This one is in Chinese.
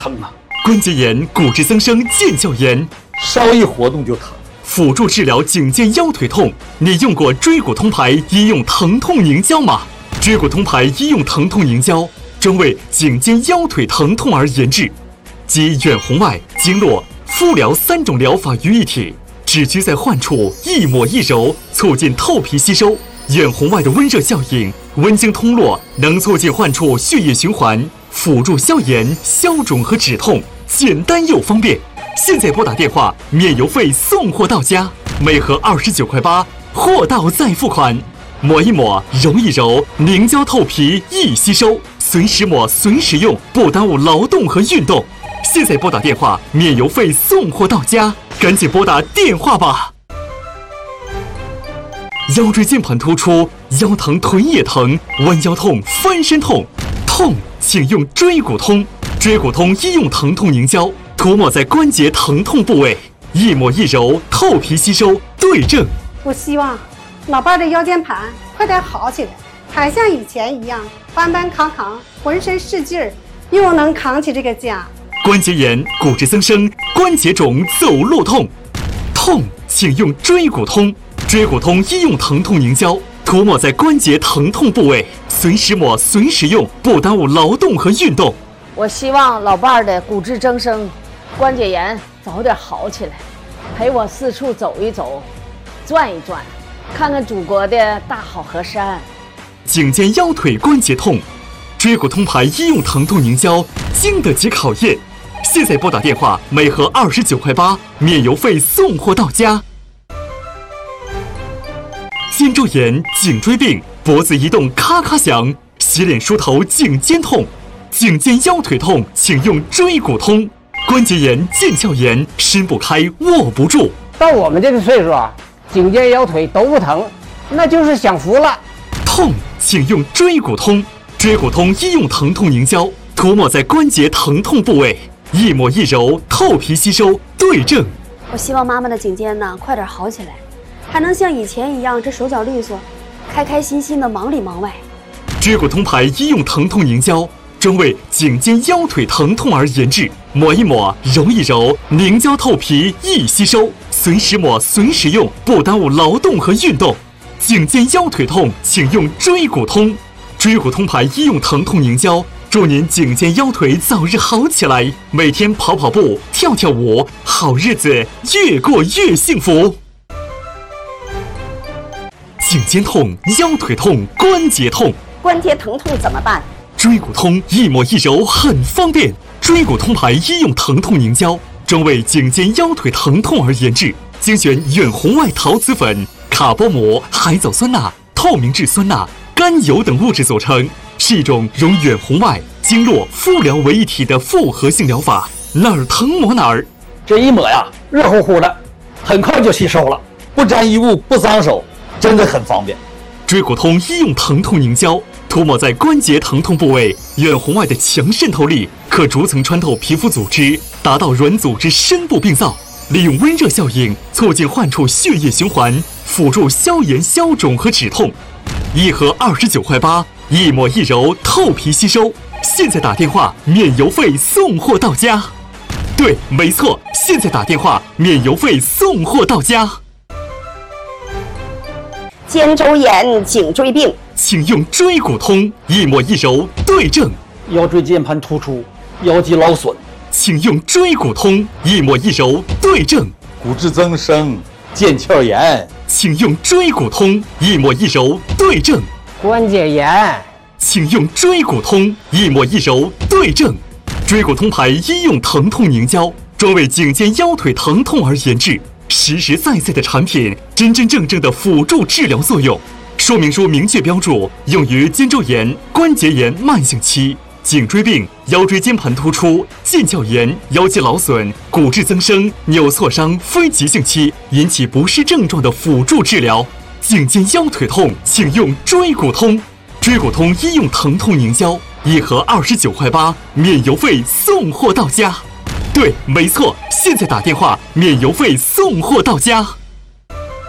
疼啊！ 关节炎、骨质增生、腱鞘炎， 稍一活动就疼。 辅助治疗颈肩腰腿痛，你用过椎骨通牌医用疼痛凝胶吗？椎骨通牌医用疼痛凝胶专为颈肩腰腿疼痛而研制，集远红外、经络、敷疗3种疗法于一体，只需在患处一抹一揉，促进透皮吸收。远红外的温热效应，温经通络，能促进患处血液循环，辅助消炎、消肿和止痛，简单又方便。现在拨打电话，免邮费送货到家，每盒29.8块，货到再付款。抹一抹，揉一揉，凝胶透皮易吸收，随时抹随时用，不耽误劳动和运动。现在拨打电话，免邮费送货到家，赶紧拨打电话吧。腰椎间盘突出，腰疼臀也疼，弯腰痛、翻身痛，请用椎骨通。椎骨通医用疼痛凝胶，涂抹在关节疼痛部位，一抹一揉，透皮吸收，对症。 我希望老伴的腰间盘快点好起来，还像以前一样搬搬扛扛，浑身是劲儿，又能扛起这个家。 关节炎、骨质增生、关节肿、走路痛，请用椎骨通。椎骨通医用疼痛凝胶，涂抹在关节疼痛部位，随时抹随时用，不耽误劳动和运动。 我希望老伴儿的骨质增生、关节炎早点好起来，陪我四处走一走，转一转，看看祖国的大好河山。 颈肩腰腿关节痛，椎骨通牌医用疼痛凝胶经得起考验。现在拨打电话，每盒29.8块，免邮费送货到家。肩周炎、颈椎病，脖子移动咔咔响，洗脸梳头颈肩痛，颈肩腰腿痛，请用椎骨通。关节炎、腱鞘炎，伸不开握不住。 到我们这个岁数啊，颈肩腰腿都不疼，那就是享福了。 请用椎骨通。椎骨通医用疼痛凝胶，涂抹在关节疼痛部位，一抹一揉，透皮吸收，对症。 我希望妈妈的颈肩呢快点好起来，还能像以前一样这手脚利索，开开心心的忙里忙外。 椎骨通牌医用疼痛凝胶，专为颈肩腰腿疼痛而研制，抹一抹，揉一揉，凝胶透皮易吸收，随时抹随时用，不耽误劳动和运动。颈肩腰腿痛，请用椎骨通。椎骨通牌医用疼痛凝胶，祝您颈肩腰腿早日好起来，每天跑跑步、跳跳舞，好日子越过越幸福。颈肩痛、腰腿痛、关节痛， 关节疼痛怎么办？ 椎骨通一抹一揉很方便。椎骨通牌医用疼痛凝胶，专为颈肩腰腿疼痛而研制，精选远红外陶瓷粉、卡波膜、海藻酸钠、透明质酸钠、甘油等物质组成，是一种融远红外、经络、敷疗为一体的复合性疗法，哪儿疼抹哪儿。 这一抹呀，热乎乎的，很快就吸收了，不沾衣物，不脏手，真的很方便。 椎骨通医用疼痛凝胶，涂抹在关节疼痛部位，远红外的强渗透力可逐层穿透皮肤组织，达到软组织深部病灶，利用温热效应促进患处血液循环，辅助消炎、消肿和止痛。一盒29.8块，一抹一揉，透皮吸收。现在打电话，免邮费送货到家。对，没错，现在打电话，免邮费送货到家。 肩周炎、颈椎病， 请用椎骨通，一抹一揉，对症。 腰椎间盘突出，腰肌劳损， 请用椎骨通，一抹一揉，对症。 骨质增生、腱鞘炎， 请用椎骨通，一抹一揉，对症。 关节炎， 请用椎骨通，一抹一揉，对症。椎骨通牌医用疼痛凝胶，专为颈肩腰腿疼痛而研制，实实在在的产品，真真正正的辅助治疗作用。说明书明确标注，用于肩周炎、关节炎慢性期、颈椎病、腰椎间盘突出、腱鞘炎、腰肌劳损、骨质增生、扭挫伤非急性期引起不适症状的辅助治疗。颈肩腰腿痛，请用椎骨通。椎骨通医用疼痛凝胶，一盒29.8块，免邮费送货到家。对，没错，现在打电话，免邮费送货到家。